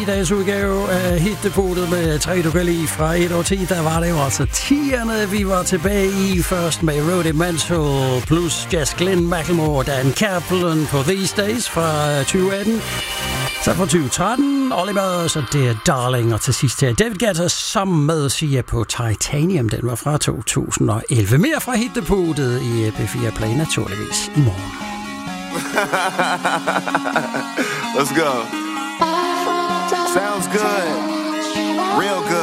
I dagens udgave af Hitdepotet med 3 du kan lide fra 1 år 10, der var det jo altså 10'erne, vi var tilbage i. Først med Roddy Mansell plus Jess Glynn, Macklemore, Dan Kaplan på These Days fra 2018. Så fra 2013, Oliver, så det er Darling, og til sidst her David Guetta sammen med Sia på Titanium. Den var fra 2011. Mere fra Hitdepotet i P4 Play naturligvis i morgen. Let's go. Sounds good. Real good.